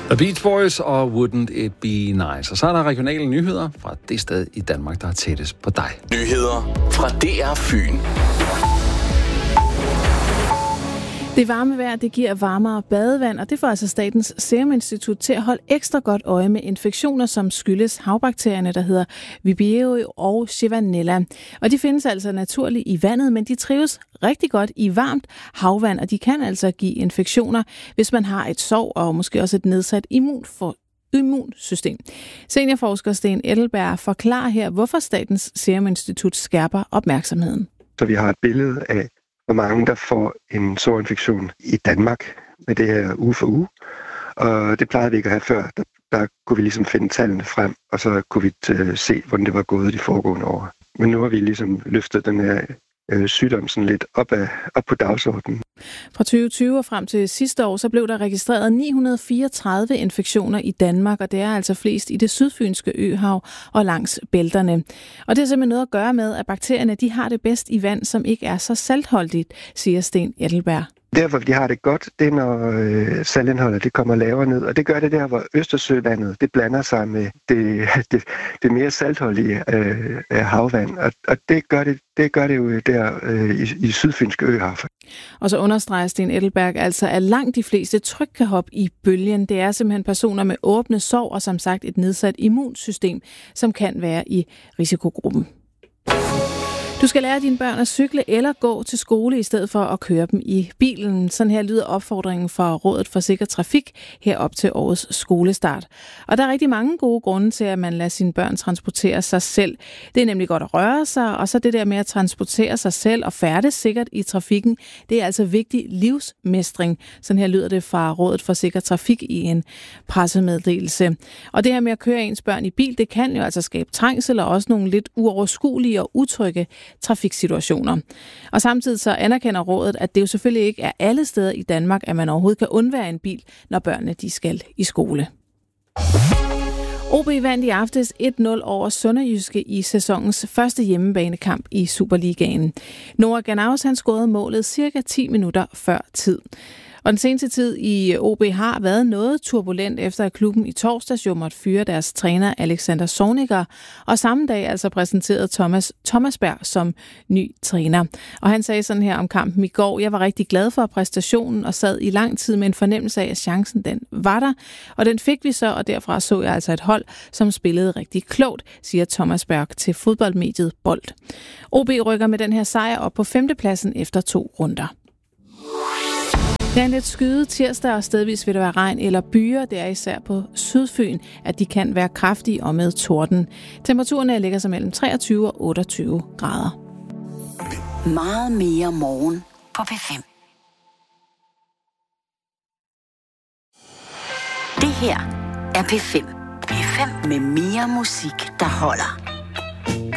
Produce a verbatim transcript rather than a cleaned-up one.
The Beach Boys og Wouldn't It Be Nice. Og så er der regionale nyheder fra det sted i Danmark, der er tættest på dig. Nyheder fra D R Fyn. Det varme vejr, det giver varmere badevand, og det får altså Statens Serum Institut til at holde ekstra godt øje med infektioner, som skyldes havbakterierne, der hedder Vibrio og Chivanella. Og de findes altså naturligt i vandet, men de trives rigtig godt i varmt havvand, og de kan altså give infektioner, hvis man har et sår og måske også et nedsat immunfor immunsystem. Seniorforsker Sten Edelberg forklarer her, hvorfor Statens Serum Institut skærper opmærksomheden. Så vi har et billede af, hvor mange der får en sårinfektion i Danmark med det her uge for uge. Og det plejede vi ikke at have før. Der, der kunne vi ligesom finde tallene frem, og så kunne vi t- se, hvordan det var gået de foregående år. Men nu har vi ligesom løftet den her øh, sygdom sådan lidt op, af, op på dagsordenen. Fra tyve tyve og frem til sidste år, så blev der registreret ni hundrede og fireogtredive infektioner i Danmark, og det er altså flest i det sydfynske øhav og langs bælterne. Og det har simpelthen noget at gøre med, at bakterierne de har det bedst i vand, som ikke er så saltholdigt, siger Sten Edelberg. Derfor de har det godt, det er når øh, saltindholdet det kommer lavere ned, og det gør det der, hvor Østersøvandet det blander sig med det, det, det mere saltholdige øh, havvand, og, og det, gør det, det gør det jo der øh, i, i sydfynske øhav. Og så understreger Sten Edelberg altså, at langt de fleste trygt kan hoppe i bølgen. Det er simpelthen personer med åbne sår og som sagt et nedsat immunsystem, som kan være i risikogruppen. Du skal lære dine børn at cykle eller gå til skole i stedet for at køre dem i bilen. Sådan her lyder opfordringen fra Rådet for Sikker Trafik herop til årets skolestart. Og der er rigtig mange gode grunde til, at man lader sine børn transportere sig selv. Det er nemlig godt at røre sig, og så det der med at transportere sig selv og færdes sikkert i trafikken, det er altså vigtig livsmestring. Sådan her lyder det fra Rådet for Sikker Trafik i en pressemeddelelse. Og det her med at køre ens børn i bil, det kan jo altså skabe trængsel og også nogle lidt uoverskuelige og utrygge trafiksituationer. Og samtidig så anerkender rådet, at det jo selvfølgelig ikke er alle steder i Danmark, at man overhovedet kan undvære en bil, når børnene de skal i skole. O B vandt i aftes et nul over Sønderjyske i sæsonens første hjemmebanekamp i Superligaen. Noah Ganaus han scorede målet cirka ti minutter før tid. Og den seneste tid i O B har været noget turbulent, efter at klubben i torsdags jo måtte fyre deres træner Alexander Zorniger, og samme dag altså præsenterede Thomas Thomasberg som ny træner. Og han sagde sådan her om kampen i går: jeg var rigtig glad for præstationen og sad i lang tid med en fornemmelse af, at chancen den var der, og den fik vi så, og derfra så jeg altså et hold, som spillede rigtig klogt, siger Thomasberg til fodboldmediet Bold. O B rykker med den her sejr op på femtepladsen efter to runder. Det er en lidt skyet tirsdag, og stedvis vil der være regn eller byer. Det er især på Sydfyn, at de kan være kraftige og med torden. Temperaturerne ligger sig mellem treogtyve og otteogtyve grader. Meget mere morgen på P fem. Det her er P fem. P fem med mere musik, der holder.